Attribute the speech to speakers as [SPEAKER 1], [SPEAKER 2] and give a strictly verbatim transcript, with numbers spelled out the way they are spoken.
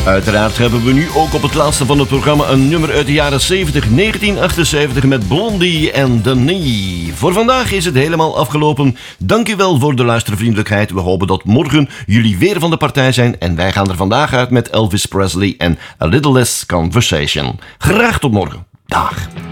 [SPEAKER 1] Uiteraard hebben we nu ook op het laatste van het programma een nummer uit de jaren zeventig, negentien achtenzeventig met Blondie en Denis. Voor vandaag is het helemaal afgelopen. Dank u wel voor de luistervriendelijkheid. We hopen dat morgen jullie weer van de partij zijn en wij gaan er vandaag uit met Elvis Presley en A Little Less Conversation. Graag tot morgen. Dag.